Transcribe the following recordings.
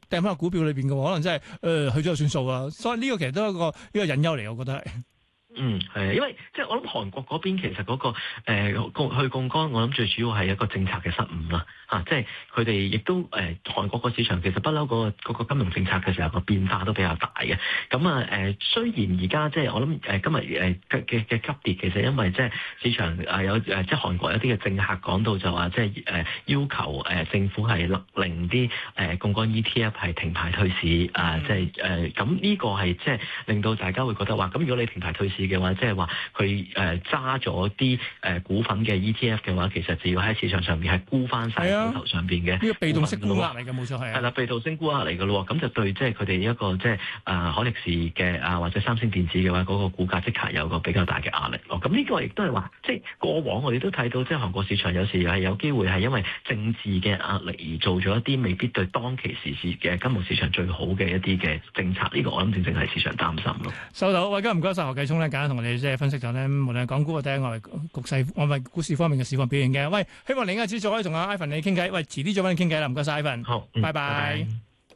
掟翻個股票裏邊嘅，可能真係去咗就算數啊。所以呢個其實都係一個隱憂嚟，我覺得係。 係啊，因為即係我諗韓國嗰邊其實嗰個去槓桿，我諗最主要係一個政策嘅失誤啦。即係佢哋亦都韓國個市場其實不嬲嗰個金融政策嘅時候個變化都比較大嘅。咁雖然而家即係我諗今日嘅急跌，其實因為即係市場有即係韓國有啲嘅政客講到就話即係要求政府係令啲槓桿 ETF 係停牌退市即係咁呢個係即係令到大家會覺得話，咁如果你停牌退市嘅話，即係話佢揸咗啲股份嘅 ETF 嘅話，其實就要喺市場上面係沽翻晒手頭上邊嘅呢個被動式沽壓嚟嘅，冇錯係。 係啦，被動式沽壓嚟嘅咯，咁就對即係佢哋一個即係海力士嘅或者三星電子嘅話，嗰個股價即刻有個比較大嘅壓力咯。咁呢個亦都係話，即係過往我哋都睇到，即係韓國市場有時係有機會係因為政治嘅壓力而做咗一啲未必對當其時嘅金融市場最好嘅一啲嘅政策。呢個我諗正正係市場擔心咯。 收到，喂，今日唔該晒何繼聰咧，簡單同我哋即係分析咗咧，無論係港股或者係外圍局勢、外圍股市方面嘅市況表現嘅。喂，希望另一次再可以同阿 Ivan 你傾偈。喂，遲啲再揾你傾偈啦，唔該晒 Ivan。 好， 拜拜。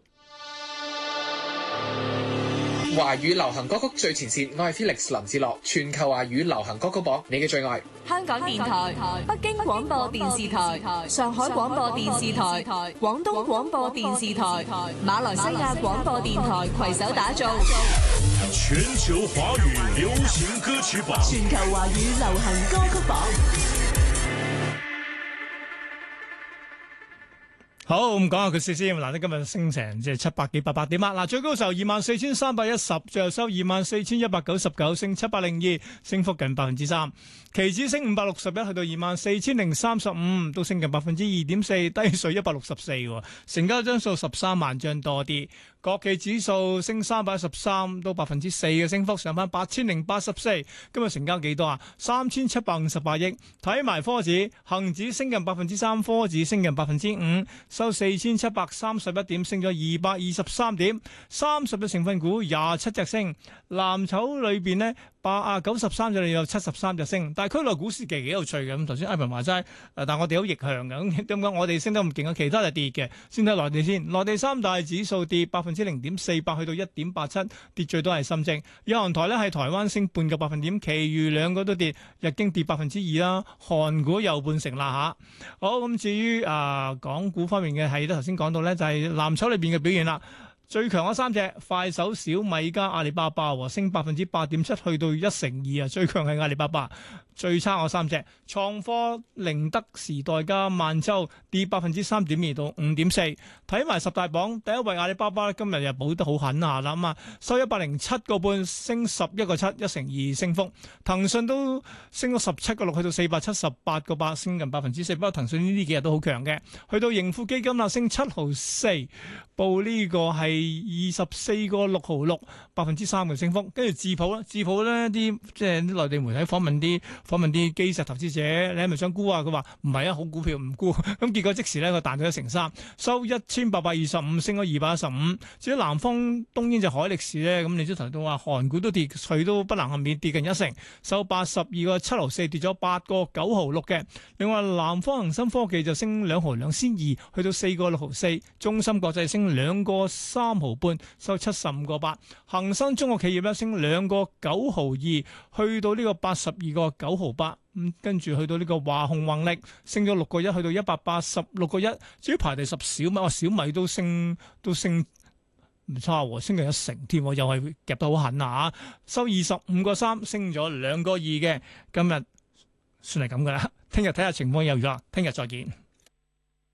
華語流行歌曲最前線，我係 Felix 林志樂，全球華語流行歌曲榜，你嘅最愛。 香港電台、北京廣播電視台、上海廣播電視台、廣東廣播電視台、馬來西亞廣播電台攜手打造全球華語流行歌曲榜， 全球華語流行歌曲榜。 好，咁講下佢先。嗱，你今日升成即係700幾800點啊！嗱，最高時候24,310，最後收24,199，升702，升幅近3%。期指升561，去到24,035，都升近2.4%，低水164。成交張數13萬張多啲。國企指數升313，都4%嘅升幅，上返8,084。今日成交幾多啊？3,758億。睇埋科指，恒指升近3%，科指升近5%，收4,731點，升咗223點。30隻成分股27隻升，藍籌裏邊呢93隻裏有73隻升。但係區內股市幾有趣嘅。咁頭先 Ivan 話齋，但我哋好逆向嘅。咁點解我哋升得咁勁啊？其他就跌嘅。先睇內地先，內地三大指數跌0.48%去到1.87，跌最多係深證。日韓台呢係台灣升半個百分點，其餘兩個都跌。日經跌2%啦，韓股又半成啦嚇。好，咁至於港股方面嘅係都頭先講到呢，就係藍籌裏邊嘅表現啦。最強嗰三隻，快手、小米加阿里巴巴，升8.7%去到1成2啊！最強係阿里巴巴，最差嗰三隻，創科、寧德時代加萬洲跌3.2%到5.4%。睇埋十大榜，第一位阿里巴巴今日又補得好狠啊！咁啊，收107.5，升11.7%，1成2升幅。騰訊都升咗17.6，去到478.8，升近4%。不過騰訊呢幾日都好強嘅，去到盈富基金啦，升7毫4，報呢個係24.666%，3%嘅升幅。跟住智普咧啲即係啲內地媒體訪問啲基石投資者，你係咪想沽啊？佢話唔係啊，好股票唔沽。咁結果即時咧佢彈到1成3，收1,825，升咗215。至於南方東英就海力士咧，咁你都提到話韓股都跌，佢都不能幸免，跌近1成，收82.764，跌咗8.966嘅。另外南方恒生科技就升2毫2仙2，去到4.664。中芯國際升2.3毫半，收75.8。恒生中國企業咧升2.9毫2，去到呢個82.9毫8。跟住去到呢個華虹宏力升咗6.1，去到186.1。至於排第10小米，小米都升唔差喎，升近1成添，又係夾得好狠啊！收25.3，升咗2.2嘅。今日算係咁噶啦，聽日睇下情況又如何，聽日再見。